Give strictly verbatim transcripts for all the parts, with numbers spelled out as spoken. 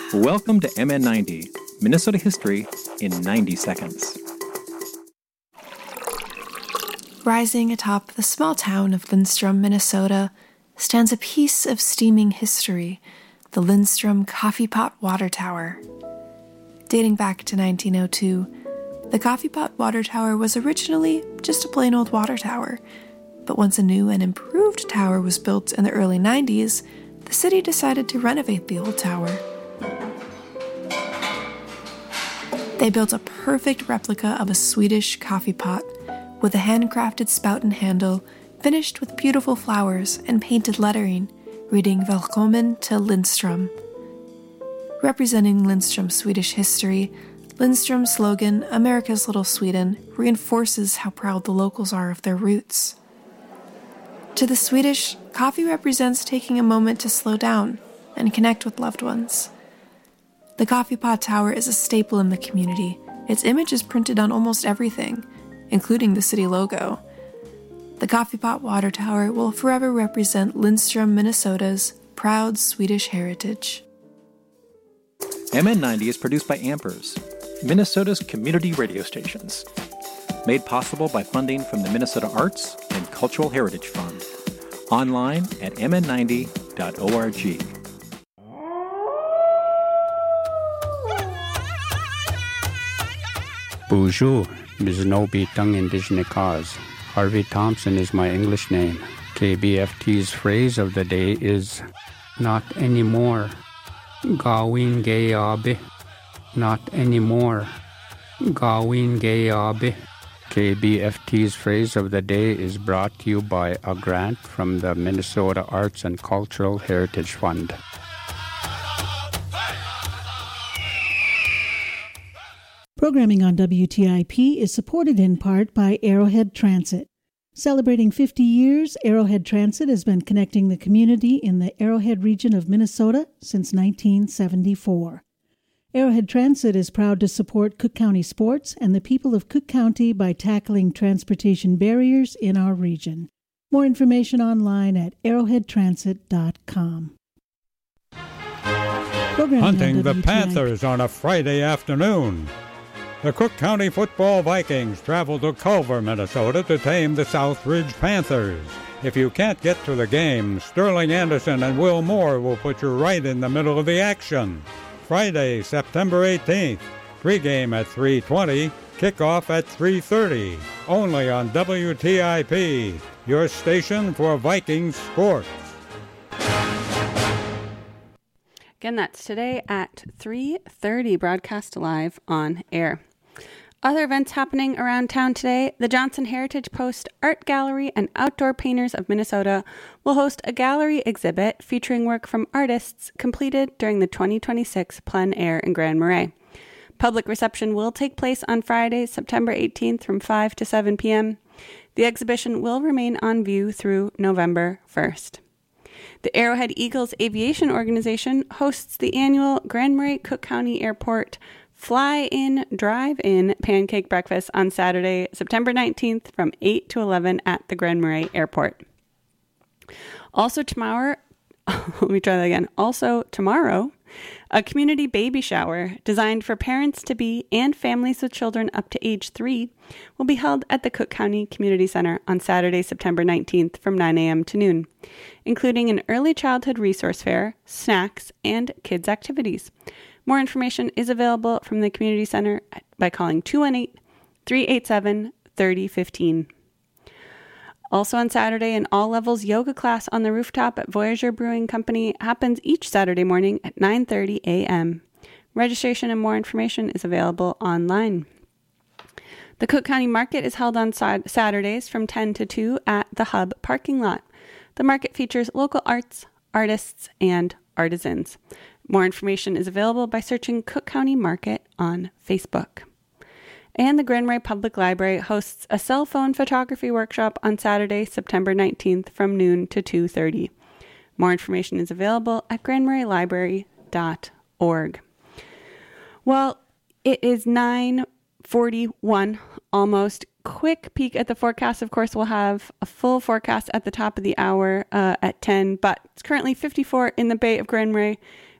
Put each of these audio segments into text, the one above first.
Welcome to M N ninety, Minnesota History in ninety seconds. Rising atop the small town of Lindstrom, Minnesota, stands a piece of steaming history, the Lindstrom Coffee Pot Water Tower. Dating back to nineteen oh two, the Coffee Pot Water Tower was originally just a plain old water tower, but once a new and improved tower was built in the early nineties, the city decided to renovate the old tower. They built a perfect replica of a Swedish coffee pot with a handcrafted spout and handle, finished with beautiful flowers and painted lettering, reading Välkommen till Lindstrom. Representing Lindstrom's Swedish history, Lindstrom's slogan, America's Little Sweden, reinforces how proud the locals are of their roots. To the Swedish, coffee represents taking a moment to slow down and connect with loved ones. The Coffee Pot Tower is a staple in the community. Its image is printed on almost everything, including the city logo. The Coffee Pot Water Tower will forever represent Lindstrom, Minnesota's proud Swedish heritage. M N ninety is produced by Ampers, Minnesota's community radio stations. Made possible by funding from the Minnesota Arts and Cultural Heritage Fund. Online at m n ninety dot org. Bonjour, Miznobi Tung Indigenous Cause. Harvey Thompson is my English name. K B F T's phrase of the day is not anymore. Gawin Gayabe. Not anymore. Gawin Gayabe. K B F T's phrase of the day is brought to you by a grant from the Minnesota Arts and Cultural Heritage Fund. Programming on W T I P is supported in part by Arrowhead Transit. Celebrating fifty years, Arrowhead Transit has been connecting the community in the Arrowhead region of Minnesota since nineteen seventy-four. Arrowhead Transit is proud to support Cook County sports and the people of Cook County by tackling transportation barriers in our region. More information online at arrowhead transit dot com. Hunting the Panthers on a Friday afternoon. The Cook County Football Vikings travel to Culver, Minnesota to tame the Southridge Panthers. If you can't get to the game, Sterling Anderson and Will Moore will put you right in the middle of the action. Friday, September eighteenth, pregame at three twenty, kickoff at three thirty, only on W T I P, your station for Vikings sports. Again, that's today at three thirty, broadcast live on air. Other events happening around town today. The Johnson Heritage Post Art Gallery and Outdoor Painters of Minnesota will host a gallery exhibit featuring work from artists completed during the twenty twenty-six plein air in Grand Marais. Public reception will take place on Friday, September eighteenth from five to seven p.m. The exhibition will remain on view through November first. The Arrowhead Eagles Aviation Organization hosts the annual Grand Marais Cook County Airport Fly-In, Drive-In Pancake Breakfast on Saturday, September nineteenth from eight to eleven at the Grand Marais Airport. Also tomorrow, let me try that again. Also tomorrow, a community baby shower designed for parents-to-be and families with children up to age three will be held at the Cook County Community Center on Saturday, September nineteenth from nine a.m. to noon, including an early childhood resource fair, snacks, and kids' activities. More information is available from the Community Center by calling two one eight, three eight seven, three oh one five. Also on Saturday, an all-levels yoga class on the rooftop at Voyager Brewing Company happens each Saturday morning at nine thirty a.m. Registration and more information is available online. The Cook County Market is held on Saturdays from ten to two at the Hub parking lot. The market features local arts, artists, and artisans. More information is available by searching Cook County Market on Facebook. And the Grand Marais Public Library hosts a cell phone photography workshop on Saturday, September nineteenth from noon to two thirty. More information is available at grand marais library dot org. Well, it is nine forty-one almost. Quick peek at the forecast. Of course, we'll have a full forecast at the top of the hour uh, at ten, but it's currently fifty-four in the Bay of Grand Marais,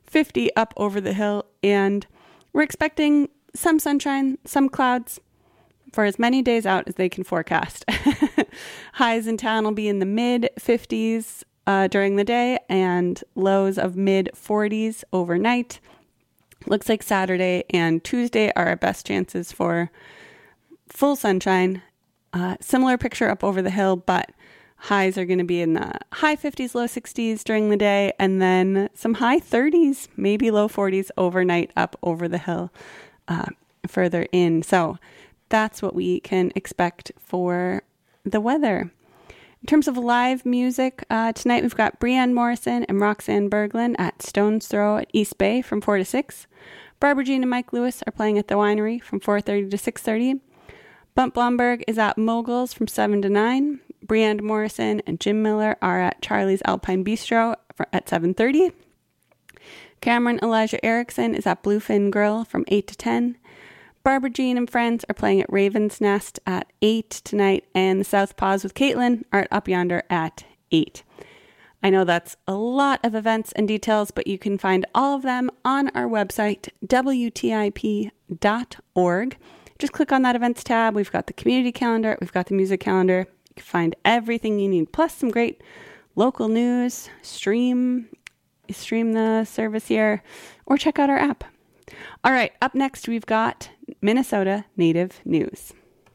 fifty up over the hill, and we're expecting some sunshine, some clouds for as many days out as they can forecast. Highs in town will be in the mid fifties uh, during the day and lows of mid forties overnight. Looks like Saturday and Tuesday are our best chances for full sunshine. Uh, similar picture up over the hill, but highs are going to be in the high fifties, low sixties during the day, and then some high thirties, maybe low forties overnight up over the hill uh, further in. So that's what we can expect for the weather. In terms of live music, uh, tonight we've got Breanne Morrison and Roxanne Berglund at Stone's Throw at East Bay from four to six. Barbara Jean and Mike Lewis are playing at the winery from four thirty to six thirty. Bump Blomberg is at Moguls from seven to nine. Breanne Morrison and Jim Miller are at Charlie's Alpine Bistro at seven thirty. Cameron Elijah Erickson is at Bluefin Grill from eight to ten. Barbara Jean and friends are playing at Raven's Nest at eight tonight, and the Southpaws with Caitlin are at Up Yonder at eight. I know that's a lot of events and details, but you can find all of them on our website, W T I P dot org. Just click on that events tab. We've got the community calendar. We've got the music calendar. You can find everything you need, plus some great local news. Stream, stream the service here, or check out our app. All right, up next, we've got Minnesota Native News.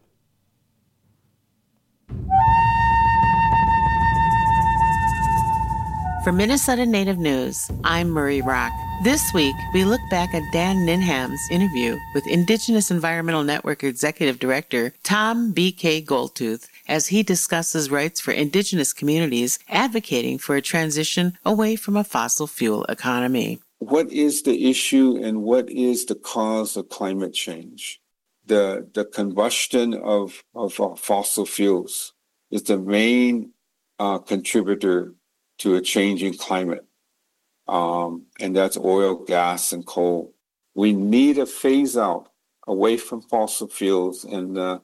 For Minnesota Native News, I'm Murray Rock. This week, we look back at Dan Ninham's interview with Indigenous Environmental Network Executive Director Tom B K Goldtooth as he discusses rights for Indigenous communities advocating for a transition away from a fossil fuel economy. What is the issue and what is the cause of climate change? The the combustion of, of uh, fossil fuels is the main uh, contributor to a changing climate. Um, and that's oil, gas, and coal. We need a phase out away from fossil fuels. And uh,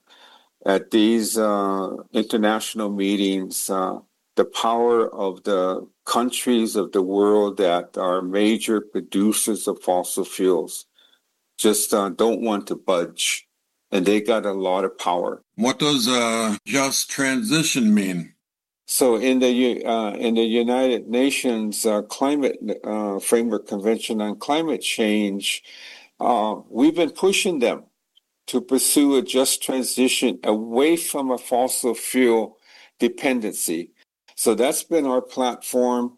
at these uh, international meetings, uh, the power of the countries of the world that are major producers of fossil fuels just uh, don't want to budge. And they got a lot of power. What does a just transition mean? So in the uh, in the United Nations uh, Climate uh, Framework Convention on Climate Change, uh, we've been pushing them to pursue a just transition away from a fossil fuel dependency. So that's been our platform,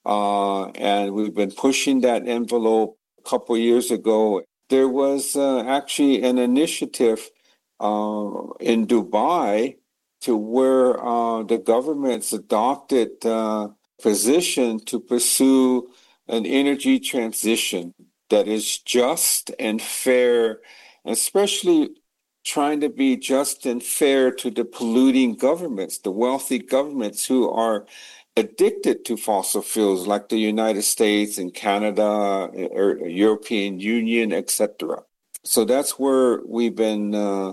uh, and we've been pushing that envelope. A couple years ago, there was uh, actually an initiative uh, in Dubai to where uh, the government's adopted uh, position to pursue an energy transition that is just and fair, especially trying to be just and fair to the polluting governments, the wealthy governments who are addicted to fossil fuels, like the United States and Canada, or European Union, et cetera. So that's where we've been uh,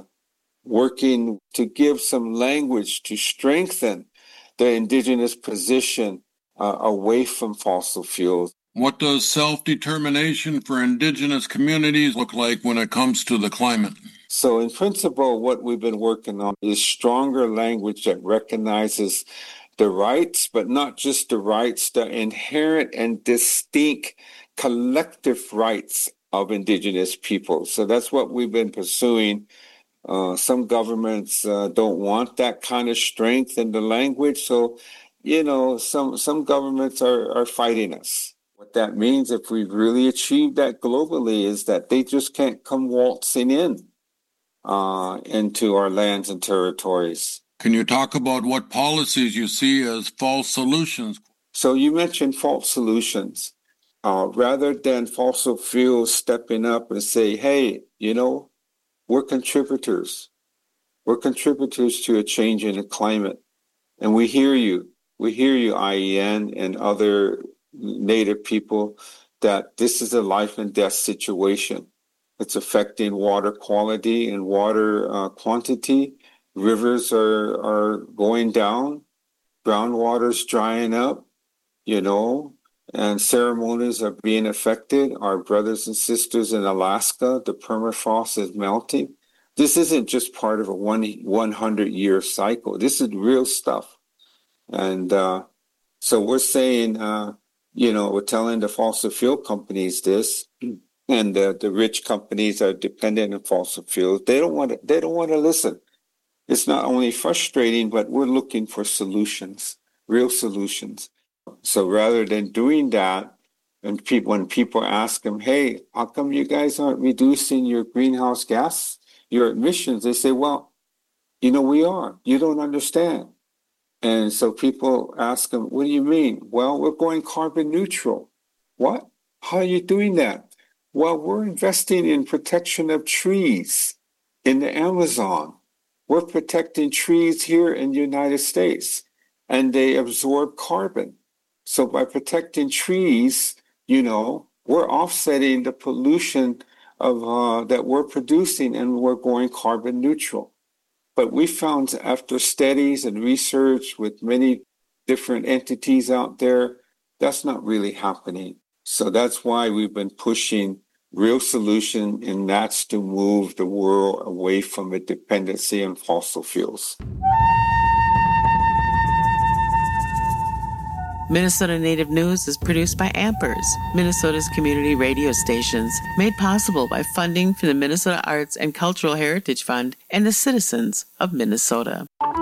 working to give some language to strengthen the Indigenous position uh, away from fossil fuels. What does self-determination for Indigenous communities look like when it comes to the climate? So in principle, what we've been working on is stronger language that recognizes the rights, but not just the rights, the inherent and distinct collective rights of Indigenous peoples. So that's what we've been pursuing. Uh, some governments uh, don't want that kind of strength in the language. So, you know, some some governments are, are fighting us. What that means, if we've really achieved that globally, is that they just can't come waltzing in uh, into our lands and territories. Can you talk about what policies you see as false solutions? So you mentioned false solutions. Uh, rather than fossil fuels stepping up and say, hey, you know, we're contributors. We're contributors to a change in the climate. And we hear you. We hear you, I E N and other Native people, that this is a life and death situation. It's affecting water quality and water uh, quantity. Rivers are, are going down. Groundwater's drying up, you know. and ceremonies are being affected. Our brothers and sisters in Alaska, the permafrost is melting. This isn't just part of a one, 100-year cycle. This is real stuff. And uh, so we're saying, uh, you know, we're telling the fossil fuel companies this, and the, the rich companies are dependent on fossil fuels. They don't want to, they don't want to listen. It's not only frustrating, but we're looking for solutions, real solutions. So rather than doing that, and people, when people ask them, hey, how come you guys aren't reducing your greenhouse gas, your emissions? They say, well, you know, we are. You don't understand. And so people ask them, what do you mean? Well, we're going carbon neutral. What? How are you doing that? Well, we're investing in protection of trees in the Amazon. We're protecting trees here in the United States, and they absorb carbon. So by protecting trees, you know, we're offsetting the pollution of uh, that we're producing, and we're going carbon neutral. But we found after studies and research with many different entities out there, that's not really happening. So that's why we've been pushing real solution, and that's to move the world away from a dependency on fossil fuels. Minnesota Native News is produced by Ampers, Minnesota's community radio stations, made possible by funding from the Minnesota Arts and Cultural Heritage Fund and the citizens of Minnesota.